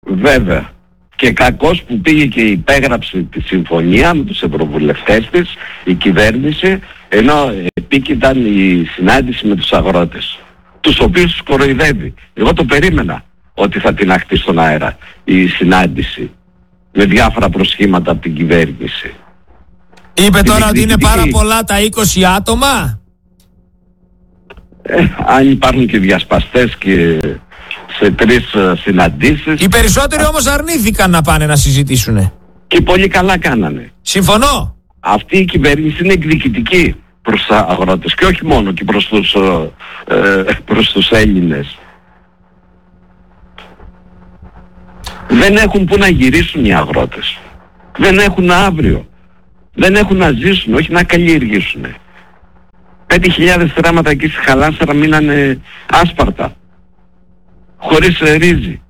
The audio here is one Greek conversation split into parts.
Βέβαια. Και κακώς που πήγε και υπέγραψε τη συμφωνία με τους ευρωβουλευτές της, η κυβέρνηση, ενώ επίκειταν η συνάντηση με τους αγρότες, τους οποίους τους κοροϊδεύει. Εγώ το περίμενα ότι θα τιναχτεί στον αέρα η συνάντηση με διάφορα προσχήματα από την κυβέρνηση. Είπε τώρα ότι είναι πάρα πολλά τα 20 άτομα. Αν υπάρχουν και διασπαστές και σε 3 συναντήσεις. Οι περισσότεροι όμως αρνήθηκαν να πάνε να συζητήσουν. Και πολύ καλά κάνανε. Συμφωνώ. Αυτή η κυβέρνηση είναι εκδικητική προς τους αγρότες και όχι μόνο και προς τους Έλληνες. Δεν έχουν που να γυρίσουν οι αγρότες. Δεν έχουν αύριο. Δεν έχουν να ζήσουν, όχι να καλλιεργήσουν. 5.000 στρέμματα εκεί στη Χαλάσσαρα μείνανε άσπαρτα. Χωρίς ρύζι.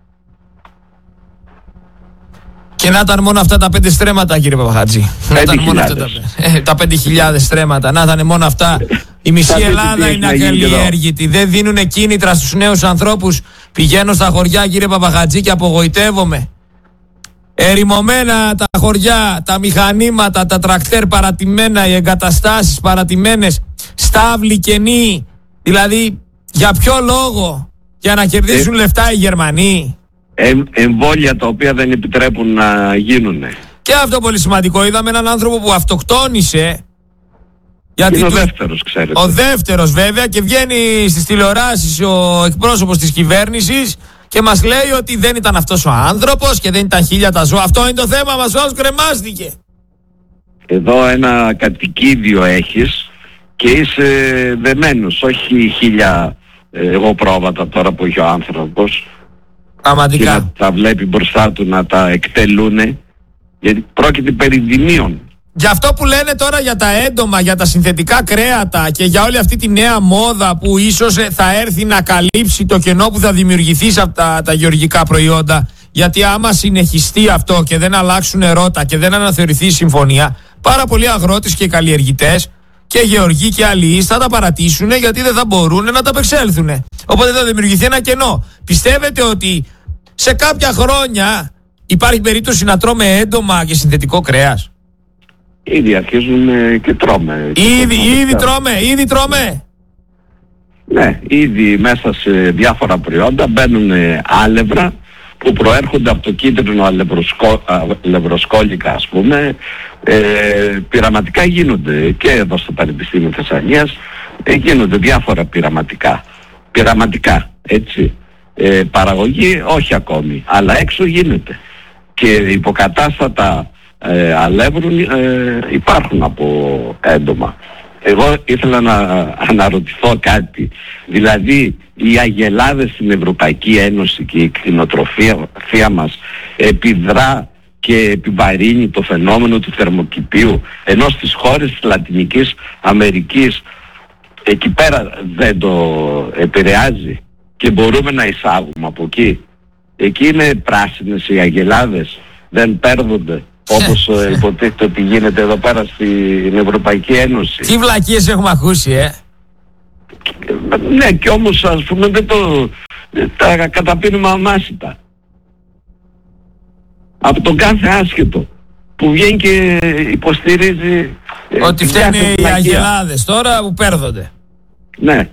Και να ήταν μόνο αυτά τα 5 στρέμματα, κύριε Παπαχατζή. Να ήταν μόνο αυτά τα 5.000 στρέμματα. Να ήταν μόνο αυτά. Η μισή Ελλάδα είναι ακαλλιέργητη. Δεν δίνουν κίνητρα στους νέους ανθρώπους. Πηγαίνω στα χωριά, κύριε Παπαχατζή, και απογοητεύομαι. Ερημωμένα τα χωριά, τα μηχανήματα, τα τρακτέρ παρατημένα, οι εγκαταστάσεις παρατημένες, στάβλοι κενοί. Δηλαδή, για ποιο λόγο? Για να κερδίσουν λεφτά οι Γερμανοί. Εμβόλια τα οποία δεν επιτρέπουν να γίνουν. Και αυτό πολύ σημαντικό. Είδαμε έναν άνθρωπο που αυτοκτόνησε. Γιατί είναι ο δεύτερος, ξέρετε. Ο δεύτερος βέβαια, και βγαίνει στις τηλεοράσεις ο εκπρόσωπος της κυβέρνησης και μας λέει ότι δεν ήταν αυτός ο άνθρωπος και δεν ήταν 1000 τα ζώα. Αυτό είναι το θέμα μας, όλος κρεμάστηκε. Εδώ ένα κατοικίδιο έχεις και είσαι δεμένος, όχι 1000 εγώ πρόβατα τώρα που έχει ο άνθρωπος. Πραγματικά. Και να τα βλέπει μπροστά του να τα εκτελούνε, γιατί πρόκειται περί δεινίων. Για αυτό που λένε τώρα για τα έντομα, για τα συνθετικά κρέατα και για όλη αυτή τη νέα μόδα που ίσως θα έρθει να καλύψει το κενό που θα δημιουργηθεί σε αυτά τα γεωργικά προϊόντα, γιατί άμα συνεχιστεί αυτό και δεν αλλάξουν ρότα και δεν αναθεωρηθεί η συμφωνία, πάρα πολλοί αγρότες και καλλιεργητές και γεωργοί και αλληλείς θα τα παρατήσουν, γιατί δεν θα μπορούν να τα απεξέλθουν. Οπότε θα δημιουργηθεί ένα κενό. Πιστεύετε ότι σε κάποια χρόνια υπάρχει περίπτωση να τρώμε έντομα και συνθετικό κρέας? Ήδη αρχίζουν και τρώμε. Ήδη τρώμε. Ναι, ήδη μέσα σε διάφορα προϊόντα μπαίνουν άλευρα που προέρχονται από το κίτρινο αλευροσκόλικα, ας πούμε. Πειραματικά γίνονται και εδώ στο Πανεπιστήμιο Θεσσαλίας, γίνονται διάφορα πειραματικά, έτσι. Παραγωγή όχι ακόμη, αλλά έξω γίνεται. Και υποκατάστατα αλεύρουν υπάρχουν από έντομα. Εγώ ήθελα να αναρωτηθώ κάτι. Δηλαδή οι αγελάδες στην Ευρωπαϊκή Ένωση και η κτηνοτροφία μας επιδρά και επιβαρύνει το φαινόμενο του θερμοκηπίου, ενώ στις χώρες της Λατινικής Αμερικής εκεί πέρα δεν το επηρεάζει και μπορούμε να εισάγουμε από εκεί? Εκεί είναι πράσινες οι αγελάδες, δεν παίρνονται όπως υποτίθεται ότι γίνεται εδώ πέρα στην Ευρωπαϊκή Ένωση. Τι βλακίες έχουμε ακούσει, Ναι, και όμως ας πούμε δεν τα καταπίνουμε αμάσιτα. Από τον κάθε άσχετο που βγαίνει και υποστηρίζει ότι φταίνε οι αγελάδες τώρα που παίρνονται. Ναι.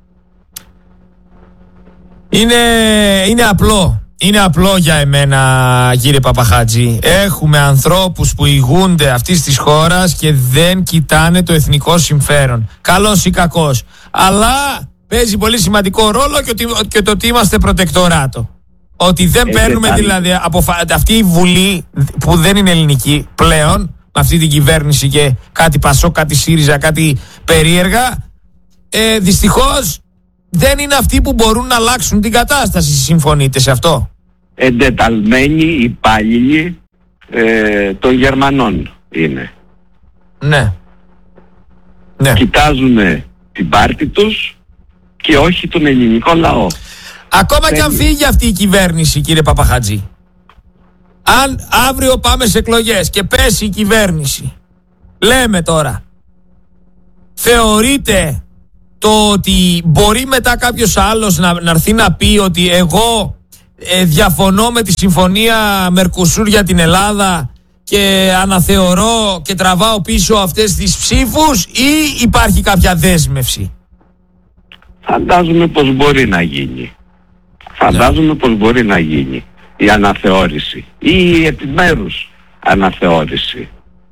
Είναι απλό. Είναι απλό για εμένα, κύριε Παπαχατζή. Έχουμε ανθρώπους που ηγούνται αυτής της χώρας και δεν κοιτάνε το εθνικό συμφέρον. Καλός ή κακός. Αλλά παίζει πολύ σημαντικό ρόλο και το ότι είμαστε προτεκτοράτο. Ότι δεν παίρνουμε δηλαδή αυτή η Βουλή που δεν είναι ελληνική πλέον, με αυτή την κυβέρνηση και κάτι Πασό, κάτι ΣΥΡΙΖΑ, κάτι περίεργα, δυστυχώς δεν είναι αυτοί που μπορούν να αλλάξουν την κατάσταση. Συμφωνείτε σε αυτό? Εντεταλμένοι υπάλληλοι των Γερμανών είναι. Ναι. Κοιτάζουν την πάρτη τους και όχι τον ελληνικό λαό. Ακόμα και αν φύγει αυτή η κυβέρνηση, κύριε Παπαχατζή, αν αύριο πάμε σε εκλογές και πέσει η κυβέρνηση, λέμε τώρα, θεωρείτε το ότι μπορεί μετά κάποιος άλλος να έρθει να πει ότι εγώ διαφωνώ με τη συμφωνία Μερκοσούρ για την Ελλάδα και αναθεωρώ και τραβάω πίσω αυτές τις ψήφους, ή υπάρχει κάποια δέσμευση? Φαντάζομαι πως μπορεί να γίνει. Πως μπορεί να γίνει η αναθεώρηση ή η επιμέρους αναθεώρηση.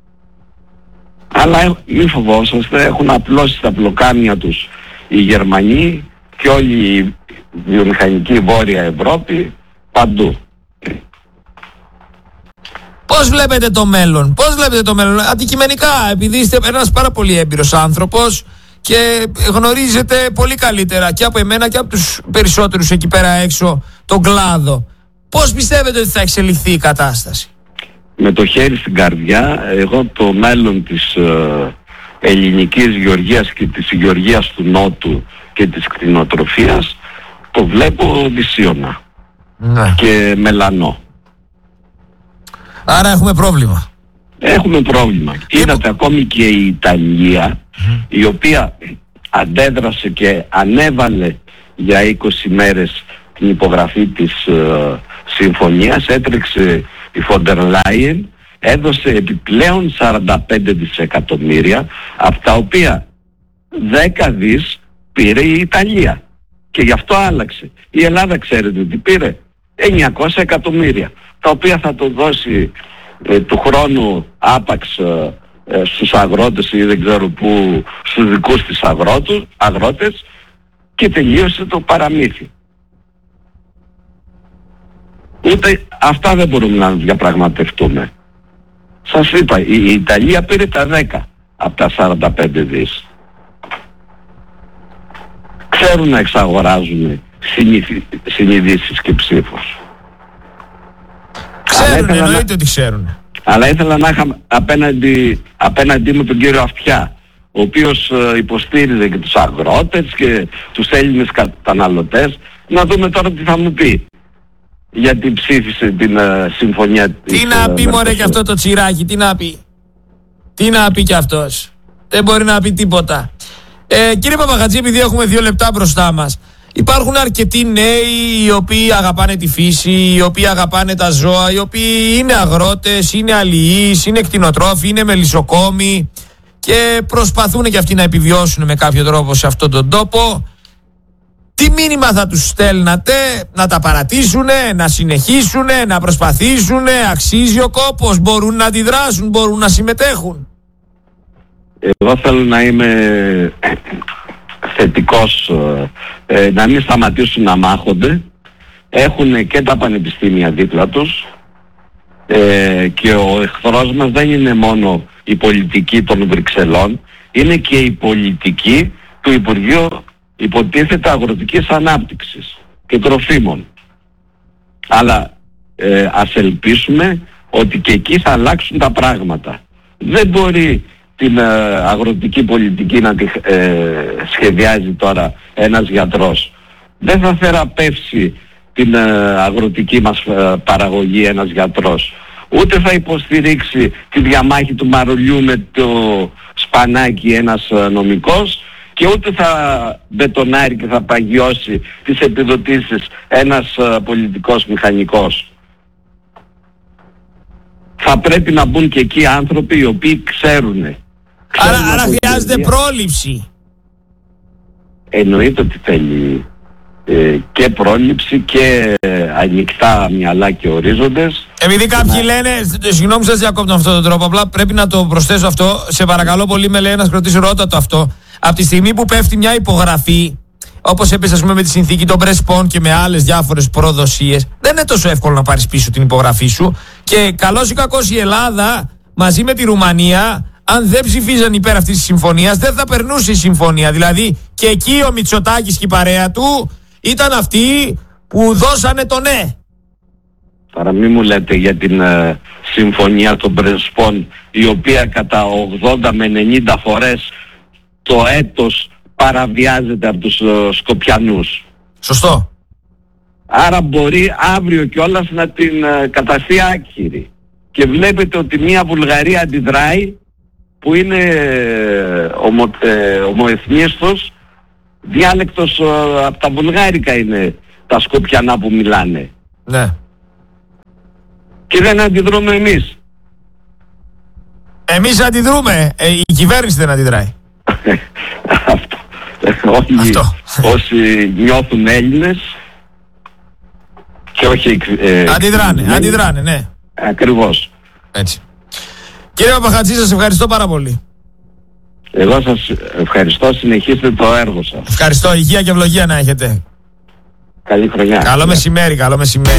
Αλλά μη φοβόσαστε, έχουν απλώσει τα πλοκάμια τους οι Γερμανοί και όλη η βιομηχανική Βόρεια Ευρώπη παντού. Πώς βλέπετε το μέλλον? Αντικειμενικά, επειδή είστε ένας πάρα πολύ έμπειρος άνθρωπος και γνωρίζετε πολύ καλύτερα και από εμένα και από τους περισσότερους εκεί πέρα έξω τον κλάδο, πώς πιστεύετε ότι θα εξελιχθεί η κατάσταση? Με το χέρι στην καρδιά, εγώ το μέλλον της ελληνικής γεωργίας και της γεωργίας του Νότου και της κτηνοτροφίας το βλέπω δυσίωνα και μελανό. Άρα έχουμε πρόβλημα. Είδατε ακόμη και η Ιταλία, η οποία αντέδρασε και ανέβαλε για 20 μέρες την υπογραφή της συμφωνίας, έτρεξε η Φόντερ Λάιεν, έδωσε επιπλέον 45 δισεκατομμύρια, από τα οποία 10 δις πήρε η Ιταλία και γι' αυτό άλλαξε. Η Ελλάδα ξέρετε ότι πήρε 900 εκατομμύρια, τα οποία θα το δώσει του χρόνου άπαξ στους αγρότες ή δεν ξέρω πού, στους δικούς της αγρότες, και τελείωσε το παραμύθι. Ούτε αυτά δεν μπορούμε να διαπραγματευτούμε. Σας είπα, η Ιταλία πήρε τα 10 από τα 45 δις. Ξέρουν να εξαγοράζουν συνειδήσεις και ψήφους. Εννοείται ότι ξέρουν. Αλλά ήθελα να είχα απέναντί μου τον κύριο Αυτιά, ο οποίος υποστήριζε και τους αγρότες και τους Έλληνες καταναλωτές. Να δούμε τώρα τι θα μου πει, γιατί ψήφισε την συμφωνία της. Τι να πει μωρέ κι αυτό το τσιράκι, τι να πει κι αυτός? Δεν μπορεί να πει τίποτα. Κύριε Παπαχατζή, επειδή έχουμε 2 λεπτά μπροστά μας, υπάρχουν αρκετοί νέοι οι οποίοι αγαπάνε τη φύση, οι οποίοι αγαπάνε τα ζώα, οι οποίοι είναι αγρότες, είναι αλληλείς, είναι κτηνοτρόφοι, είναι μελισσοκόμοι και προσπαθούν και αυτοί να επιβιώσουν με κάποιο τρόπο σε αυτόν τον τόπο. Τι μήνυμα θα τους στέλνατε? Να τα παρατήσουνε, να συνεχίσουνε, να προσπαθήσουνε? Αξίζει ο κόπος? Μπορούν να αντιδράσουν, μπορούν να συμμετέχουν? Εγώ θέλω να είμαι θετικός, να μην σταματήσουν να μάχονται. Έχουν και τα πανεπιστήμια δίπλα τους, και ο εχθρός μας δεν είναι μόνο η πολιτική των Βρυξελών, είναι και η πολιτική του Υπουργείου υποτίθεται Αγροτικής Ανάπτυξης και Τροφίμων. Αλλά ας ελπίσουμε ότι και εκεί θα αλλάξουν τα πράγματα. Δεν μπορεί την αγροτική πολιτική να τη σχεδιάζει τώρα ένας γιατρός. Δεν θα θεραπεύσει την αγροτική μας παραγωγή ένας γιατρός. Ούτε θα υποστηρίξει τη διαμάχη του μαρουλιού με το σπανάκι ένας νομικός, και ούτε θα μπετονάρει και θα παγιώσει τις επιδοτήσεις ένας πολιτικός μηχανικός. Θα πρέπει να μπουν και εκεί άνθρωποι οι οποίοι ξέρουν. Άρα χρειάζεται πρόληψη. Εννοείται ότι θέλει και πρόληψη και ανοιχτά μυαλά και ορίζοντες. Επειδή κάποιοι λένε, συγγνώμη σας διακόπτω με αυτόν τον τρόπο, απλά πρέπει να το προσθέσω αυτό, σε παρακαλώ πολύ, με λέει ένας κροτής, ρώτα το αυτό. Από τη στιγμή που πέφτει μια υπογραφή, όπως έπαιζε ας πούμε με τη συνθήκη των Πρεσπών και με άλλες διάφορες προδοσίες, δεν είναι τόσο εύκολο να πάρεις πίσω την υπογραφή σου. Και καλώς ή κακώς η Ελλάδα μαζί με τη Ρουμανία, αν δεν ψηφίζαν υπέρ αυτής της συμφωνίας, δεν θα περνούσε η συμφωνία. Δηλαδή και εκεί ο Μητσοτάκης και η παρέα του ήταν αυτοί που δώσανε το ναι. Τώρα μη μου λέτε για την συμφωνία των Πρεσπών, η οποία κατά 80 με 90 φορές το έτος παραβιάζεται από τους Σκοπιανούς. Σωστό. Άρα μπορεί αύριο κιόλας να την καταστεί άκυρη. Και βλέπετε ότι μια Βουλγαρία αντιδράει, που είναι ομοεθνίστος, διάλεκτος από τα βουλγάρικα είναι τα Σκοπιανά που μιλάνε. Ναι. Και δεν αντιδρούμε εμείς. Εμείς αντιδρούμε. Η κυβέρνηση δεν αντιδράει. Αυτό. Όσοι νιώθουν Έλληνες και όχι... αντιδράνε, ναι. Ακριβώς. Έτσι. Κύριε Παπαχατζή, σας ευχαριστώ πάρα πολύ. Εγώ σας ευχαριστώ, συνεχίστε το έργο σας. Ευχαριστώ, υγεία και ευλογία να έχετε. Καλή χρονιά. Καλό μεσημέρι, καλό μεσημέρι.